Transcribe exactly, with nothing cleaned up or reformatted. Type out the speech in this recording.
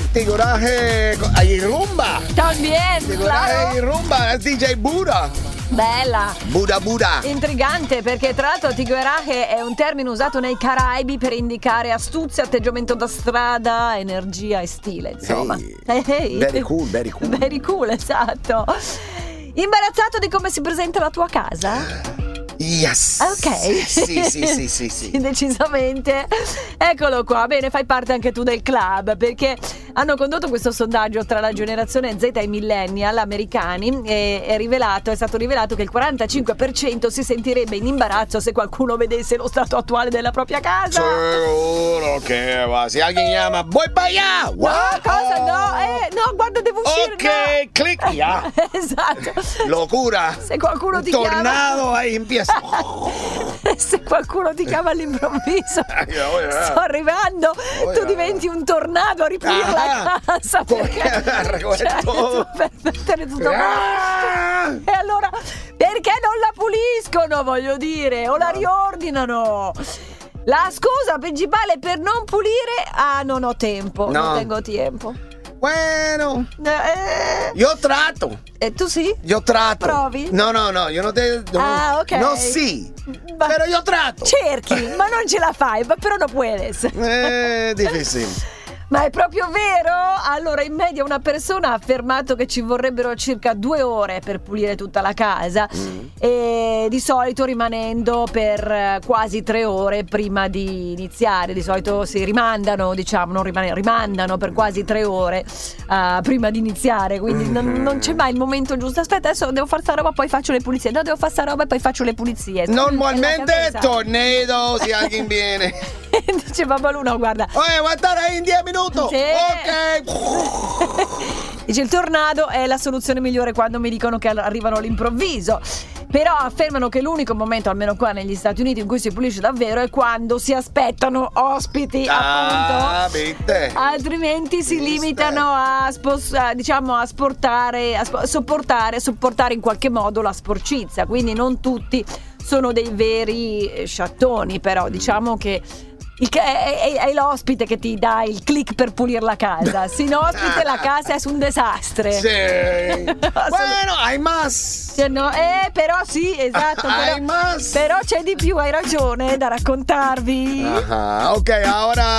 ti coraje in rumba. También, Ti claro. coraje in rumba, D J Buddha. Bella. Buddha Buddha. Intrigante, perché tra l'altro tigueraje è un termine usato nei Caraibi per indicare astuzia, atteggiamento da strada, energia e stile, insomma. Hey, Hey. very cool, very cool. Very cool, esatto. Imbarazzato di come si presenta la tua casa? Yes. Ok. Sì, sì, sì, sì, sì. Decisamente. Eccolo qua. Bene, fai parte anche tu del club, perché hanno condotto questo sondaggio tra la generazione Z e i millennial americani e è rivelato, è stato rivelato che il quarantacinque per cento si sentirebbe in imbarazzo se qualcuno vedesse lo stato attuale della propria casa. Seguro che va. Se alguien chiama, voy para allá. No, cosa? No, eh, no, guarda, devo uscire. Ok, no. clic, ya. Esatto. Locura. Se qualcuno ti Tornado chiama, ahí empieza. se qualcuno ti chiama all'improvviso, Oh, yeah. sto arrivando, Oh, tu yeah. diventi un tornado a ripulire Ah, la casa perché recoger cioè, todo. per mettere tutto Ah. e allora perché non la puliscono, voglio dire, o la riordinano. La scusa principale per non pulire: ah, non ho tempo, No. non tengo tempo. Bueno, Eh, yo trato. e tu sì? Yo trato. Provi? No, no, no, yo no te. No, Ah, ok. No, sí. Ma- Pero yo trato. Cerchi, ma non ce la fai, ma però no puedes. Eh, difícil. Ma è proprio vero? Allora, in media una persona ha affermato che ci vorrebbero circa due ore per pulire tutta la casa Mm. e di solito rimanendo per eh, quasi tre ore prima di iniziare. Di solito si rimandano, diciamo, non rimane, rimandano per quasi tre ore eh, prima di iniziare, quindi non, non c'è mai il momento giusto. Aspetta, adesso devo fare sta roba, poi faccio le pulizie. No, devo fare sta roba e poi faccio le pulizie. Normalmente Nella cabeza. tornado si alguien viene. Dice Babalu, no, guarda. Oye, voy a estar ahí en diez minutos. Sì. Ok. Dice il tornado è la soluzione migliore quando mi dicono che arrivano all'improvviso. Però affermano che l'unico momento, almeno qua negli Stati Uniti, in cui si pulisce davvero è quando si aspettano ospiti, Ah, appunto. viste. Altrimenti si Viste. limitano a, spos- a, diciamo a sportare, a spo- sopportare, sopportare in qualche modo la sporcizia. Quindi non tutti sono dei veri eh, sciattoni, però diciamo che il ca- è, è- è l'ospite che ti dà il click per pulire la casa. Sin ospite la casa è un desastre. Sí. Bueno, hay más. Cioè, no, eh, però sì, esatto. Hay Però, más. però c'è di più, hai ragione, da raccontarvi. Ajá, ok, ahora